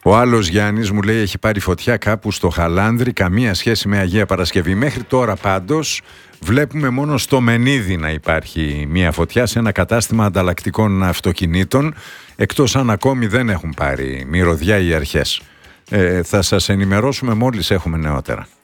Ο άλλος Γιάννης μου λέει έχει πάρει φωτιά κάπου στο Χαλάνδρη, καμία σχέση με Αγία Παρασκευή. Μέχρι τώρα πάντως βλέπουμε μόνο στο Μενίδη να υπάρχει μια φωτιά σε ένα κατάστημα ανταλλακτικών αυτοκινήτων, εκτός αν ακόμη δεν έχουν πάρει μυρωδιά οι αρχές. Θα σας ενημερώσουμε μόλις έχουμε νεότερα.